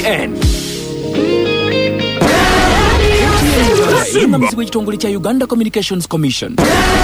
MTN. Simba w'ekitongole kya Uganda Communications Commission.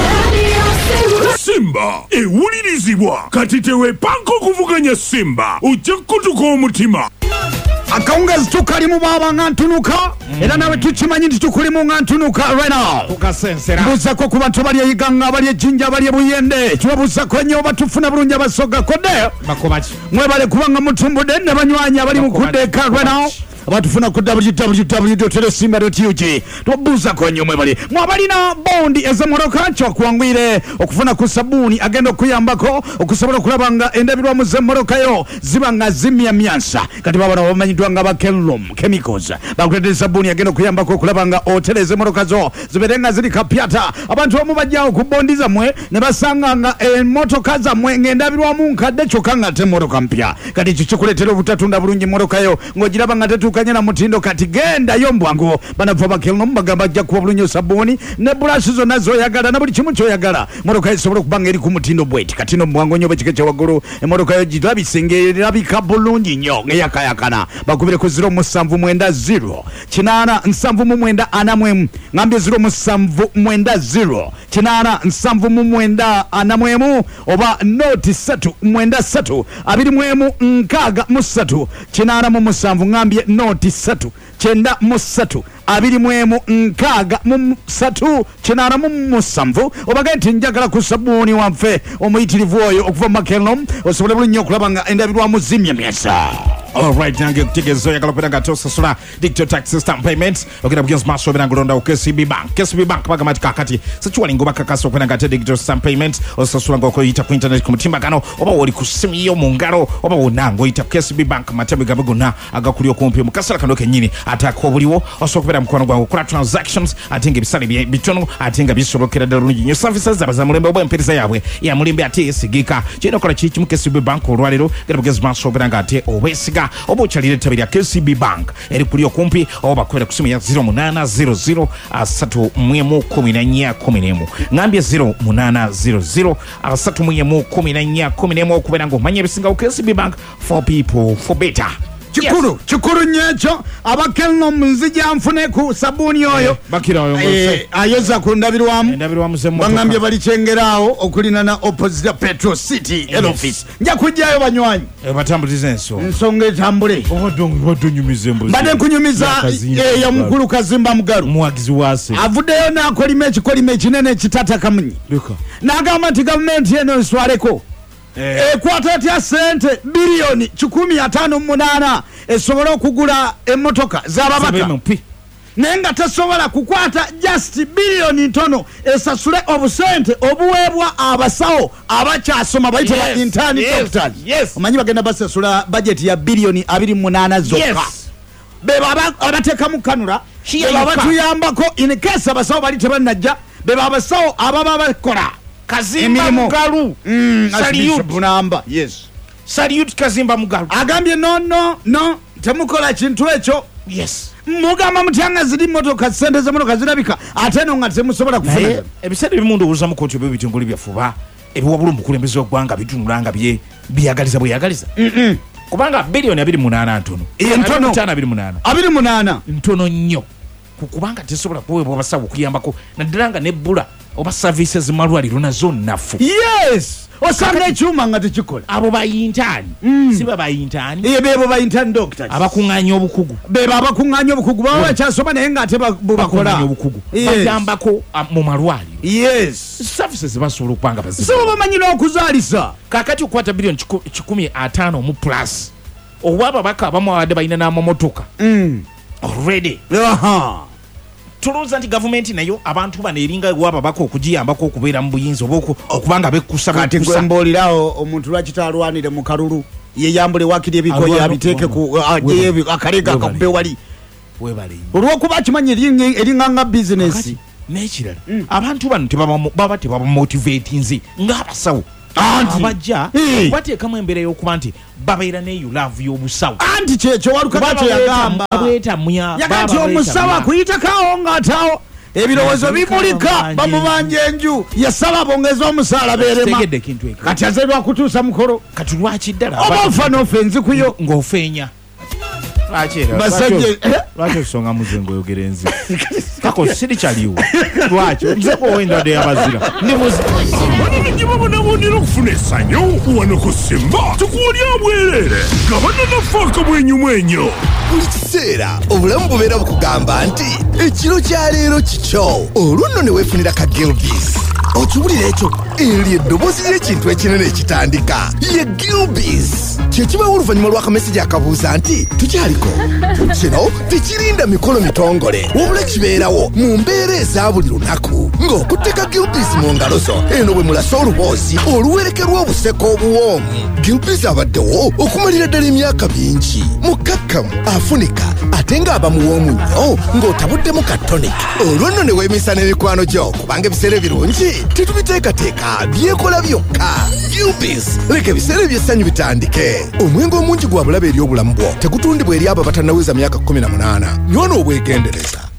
Simba ewulirizibwa kati teweepanka okuvuganya Simba ojja kutuka omutima. Akawunga tukali mu baba nga ntunuka era nawe tukimanyi nti tukuli mu nga ntunuka right now tukasensera buzako ku bantu bali eyiganga bali ejjinja bali ebuyende tubabuzako nnyo batufuna bulungi abasoga kodde bakobaki mwebale kubanga mutumbudde ne banywanyi abali mu kuddeeka right now abatufuna ku www.simba.ug tubuuzako nnyo mwebale mwabalina bondi ez'emmoroka kyokuwangwire okufuna ku sabuuni agenda okuyambako okusobola okulaba nga endabirwamu z'emmorokayo ziba nga zimyamyansa kati babona bamanyiddwa nga ba Kelrom Chemicals bakuleetera sabuuni agenda okuyambako okulaba nga otereza emmoroka zo zibeere nga ziri kapyata abantu bamu bajjawo ku bondi zammwe ne basanga nga emmotoka zammwe ng'endabirwamu nkadde kyokka nga te emmoroka mpya kati ekyo kikuleetera obutatunda bulungi emmorokayo ng'ogiraba nga tetuukanye na mutindo kati gendayo mbwangu banava Kelrom bagamba ajja kuba bulungi sabuuni ne burashi zonna zoyagala na buli kimu kyoyagala emmoroka esobola okuba nga eri ku mutindo bweti kati no mbwangu nnyo bwekika kyawaggulu emmoroka yo girabise ng'erabika bulungi nnyo ng'eyakayakana bakubire ku 079 879 ngambye 079 879 oba noti 3 23 873 ngambye noti 3 93 23 obaga nti njagala ku sabuuni waffe omuyitirivu oyo okuva mu Kelrom osobole bulungi okulaba nga endabirwamu zimyamyasa. Alright, nange kutegeeza oyagala okubeera nga tosasula digital tax system payments ogenda bugenzi maaso obeera nga olondawo KCB Bank bagamba nti kakati sekiwalinga obakakasa okubeera nga ate digital system payments osasula ng'okoyita ku internet ku mutimbagano oba woli ku simu yo mu ngalo oba wonna ng'oyita ku KCB Bank matebe gabe gonna agakuli okumpi mu kaseera kano kennyini ate ak'obuliwo osobola okubeera mukwano gwange okukola transactions ate ng'ebisale bitono ate nga bisobokera ddala bulungi nnyo services zaba za mulembe oba empeereza yaabwe ya mulembe ate yesigika kirina okukola kiki mu KCB Bank olwaleero genda bugenzi maaso obeera nga ate obesiga oba okyalira ettabi lya KCB Bank eri kuli okumpi oba bakubera ku simu ya 0800 31411 ngambye 0800 31411 okubeera ng'omanya ebisingawo KCB Bank for people for better. Chikuru nyecho Kelrom nzija nfune ku sabuuni oyo bakira oyo ayoza ku ndabirwamu z'emmotoka bangambye balikyengerawo okulinana opposite Petro City head office nja kujjayo banywanyi batambuliza ensonga etambule mbadde nkunyumiza ya mukulu Kazimba Mugalu muwagizi wase avuddeyo n'akolima ekikolima ekinene ekitata kamunyi n'agamba nti gavumenti eno nswaleko ekwata atya sente bilioni 158 esobola okugula emmotoka z'ababaka naye nga tesobola kukwata just bilioni ntono esasule obusente obuweebwa abasawo abakyasoma bayite ba intern doctors omanyi bagenda basasula budget ya bilioni 28 zokka beba abateekamu kanula beba batuyambako in case abasawo bali tebannajja beba abasawo ababa bakola Kazimba Mugalu salute Kazimba Mugalu agambye no temukola kintu ekyo mugamba mutyanga ziri motoka sente z'emmotoka zirabika ate no nga temusobola kufuna ebiseera ebimu ndowoozamu ko nti ebyo ebitongole byaffuba ebiwabula omukulembeze w'eggwanga bitunula nga biyagaliza bweyagaliza kubanga bilioni 28 ntono 28 ntono nnyo kubanga tesobola kuweebwa abasawo okuyambako naddala nga nebbula oba services malwaliro nazo nafu osanga ekyuma nga tekikola abo bayintaani siba bayintaani bebo bayintaani doctors abakuŋŋaanya obukugu bebo abakuŋŋaanya obukugu baba bakyasoma naye nga ate bubakola obukugu bayambako mu malwaliro services basobola okuba nga baziba bamanyira okuzaalisa kakati okukwata bilioni 150 mu plus oba ababaka abamu abadde balina n'amamotoka already tulowooza nti gavumenti nayo abantu bano eringa wababaka okugiyambako okubeera mu buyinza oba okubanga bekkusa kati gwemboolirawo omuntu lwaki alwanire mu kalulu yeyambule wakiri ebikoya abiteeke akalega akakube wali olwokuba akimanyi eringanga bizinesi n'ekirala abantu bano baba tebabamotivatinze ng'abasawo abajja bateekamu embeera y'okuba nti babeera ne yulavu y'obusawo anti kyekyo walukaka kyeyagamba yaga nti omusawo akuyitakawo ng'ataawo ebirowoozo bimulika bamubanja enju yasaba bongeza omusaala beerema kati azeerwa kutuusa mukolo kati lwaki ddala oba ofa n'ofenzi kuyo ng'ofeenya lwaki osonga muzengo oyogera enzi kako siri kyaliwo lwaki nzeko wenda de abazira amanene gye babonabonera okufuna essanyu wano ku Simba tukuulya bwerere nga bananafaaka mwenyumwenyo buli kiseera obulamu bubeera bukugamba nti ekiro kya leero kikyo olwo nno ne weefunira ka Gilbis okiwulira ekyo eryo eddoboozi ly'ekintu ekinene ekitandika ye Gilbis kyekibawo oluvannyuma lw'akamesegi akabuuza nti tukyaliko kino tekirinda mikolo mitongole wabula kibeerawo mu mbeera eza buli lunaku ng'okutteka Gilbis mu ngalo zo eno bwe mulasa oluboozi oluwerekerwa obuseko obuwoomu Gilbis abaddewo okumalira ddala emyaka mingi mukakkamu afunika ate ng'aba muwoomu nnyo ng'otabuddemu ka tonic olwo nno ne weemisa n'emikwano gyo kubanga ebiseera ebirungi tetubiteekateeka byekola byokka Gilbis leka ebiseera eby'essanyu bitandike omwenge omungi gwa bulabe eri obulamu bwo tegutundibwa eri abo abatannaweza myaka 18 nywona obwegendereza